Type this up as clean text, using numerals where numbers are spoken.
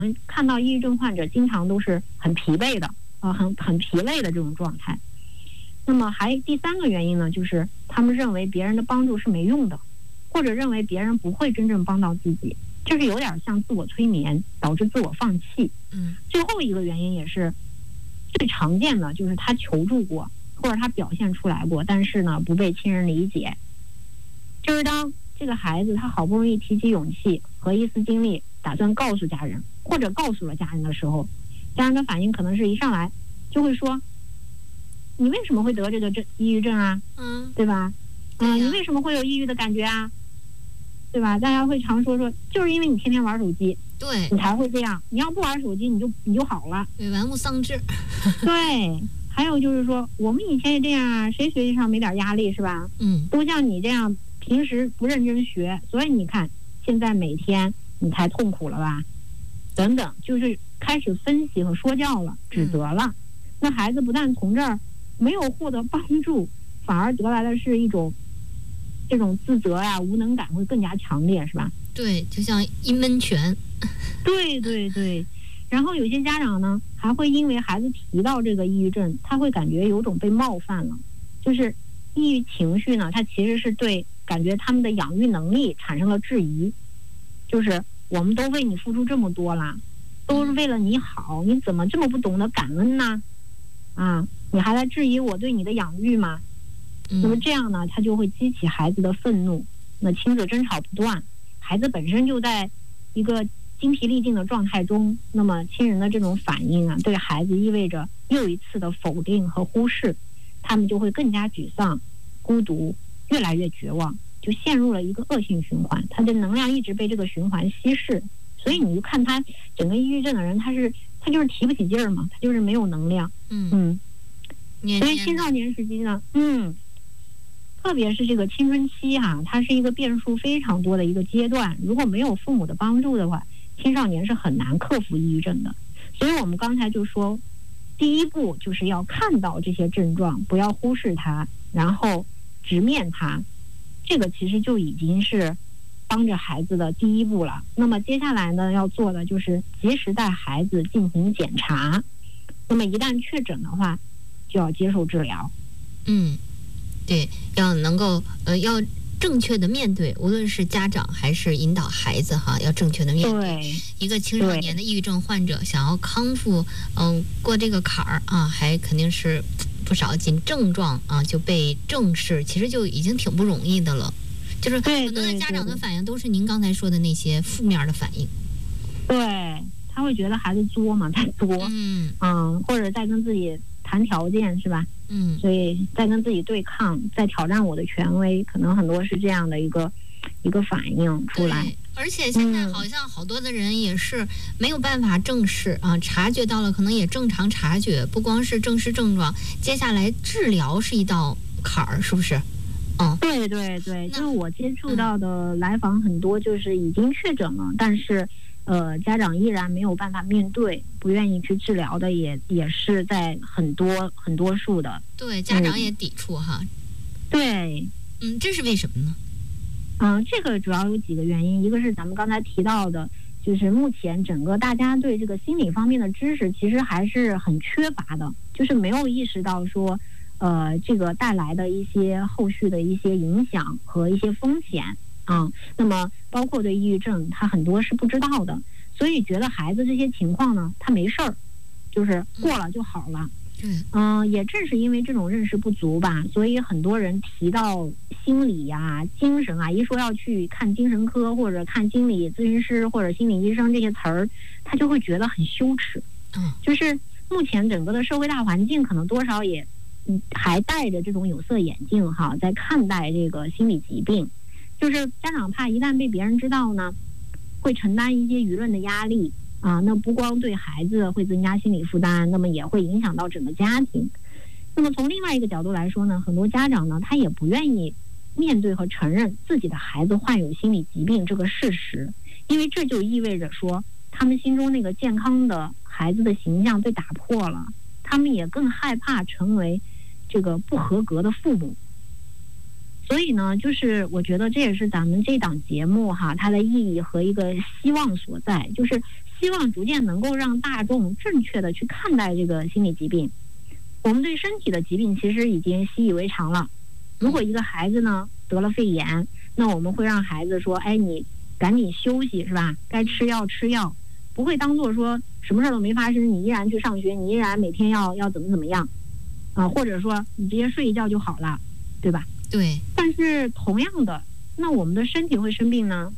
们看到抑郁症患者经常都是很疲惫的，很疲累的这种状态。那么第三个原因呢，就是他们认为别人的帮助是没用的，或者认为别人不会真正帮到自己，就是有点像自我催眠，导致自我放弃。最后一个原因也是最常见的，就是他求助过，或者他表现出来过，但是呢不被亲人理解。就是当这个孩子他好不容易提起勇气和一丝精力，打算告诉家人，或者告诉了家人的时候，家人的反应可能是一上来就会说：“你为什么会得这个抑郁症啊？对吧？你为什么会有抑郁的感觉啊？对吧？”大家会常说，就是因为你天天玩手机， 对， 你才会这样。你要不玩手机，你就好了。 对，玩物丧志。 对，还有就是说，我们以前也这样啊，谁学习上没点压力是吧？都像你这样平时不认真学，所以你看现在每天你才痛苦了吧？等等，就是开始分析和说教了，指责了。那孩子不但从这儿没有获得帮助，反而得来的是一种这种自责呀、无能感会更加强烈，是吧？ 对，就像一闷拳。 对。然后有些家长呢，还会因为孩子提到这个抑郁症，他会感觉有种被冒犯了。就是抑郁情绪呢，它其实是对感觉他们的养育能力产生了质疑。就是我们都为你付出这么多啦，都是为了你好，你怎么这么不懂得感恩呢？你还来质疑我对你的养育吗？那么这样呢，他就会激起孩子的愤怒，那亲子争吵不断，孩子本身就在一个精疲力尽的状态中，那么亲人的这种反应啊，对孩子意味着又一次的否定和忽视，他们就会更加沮丧、孤独，越来越绝望，就陷入了一个恶性循环，他的能量一直被这个循环稀释。所以你就看他整个抑郁症的人，他就是提不起劲儿嘛，他就是没有能量。所以青少年时期呢，特别是这个青春期它是一个变数非常多的一个阶段。如果没有父母的帮助的话，青少年是很难克服抑郁症的。所以我们刚才就说，第一步就是要看到这些症状，不要忽视它，然后直面它。这个其实就已经是帮着孩子的第一步了。那么接下来呢，要做的就是及时带孩子进行检查。那么一旦确诊的话，就要接受治疗。 对，要能够要正确的面对，无论是家长还是引导孩子要正确的面对。一个青少年的抑郁症患者想要康复，过这个坎儿还肯定是不少，仅症状就被正视，其实就已经挺不容易的了。就是很多的家长的反应都是您刚才说的那些负面的反应。 对，他会觉得孩子作嘛，太作，或者在跟自己谈条件是吧？所以在跟自己对抗，在挑战我的权威，可能很多是这样的一个反应出来。 而且现在好像好多的人也是没有办法正视察觉到了，可能也正常察觉，不光是正视症状，接下来治疗是一道坎儿，是不是？ 对，就是我接触到的来访很多就是已经确诊了，但是家长依然没有办法面对，不愿意去治疗的也是在很多数的。 对，家长也抵触对， 这是为什么呢？ 这个主要有几个原因，一个是咱们刚才提到的，就是目前整个大家对这个心理方面的知识其实还是很缺乏的，就是没有意识到说这个带来的一些后续的一些影响和一些风险那么包括对抑郁症，他很多是不知道的，所以觉得孩子这些情况呢，他没事儿，就是过了就好了。也正是因为这种认识不足吧，所以很多人提到心理精神一说要去看精神科或者看心理咨询师或者心理医生这些词儿，他就会觉得很羞耻。就是目前整个的社会大环境可能多少也还戴着这种有色眼镜在看待这个心理疾病，就是家长怕一旦被别人知道呢，会承担一些舆论的压力那不光对孩子会增加心理负担，那么也会影响到整个家庭。那么从另外一个角度来说呢，很多家长呢，他也不愿意面对和承认自己的孩子患有心理疾病这个事实，因为这就意味着说他们心中那个健康的孩子的形象被打破了，他们也更害怕成为这个不合格的父母。所以呢，就是我觉得这也是咱们这档节目它的意义和一个希望所在，就是希望逐渐能够让大众正确的去看待这个心理疾病。我们对身体的疾病其实已经习以为常了。如果一个孩子呢得了肺炎，那我们会让孩子说，哎，你赶紧休息是吧？该吃药吃药，不会当做说什么事都没发生，你依然去上学，你依然每天要怎么样啊？或者说你直接睡一觉就好了，对吧？ 对。 但是同样的，那我们的身体会生病呢，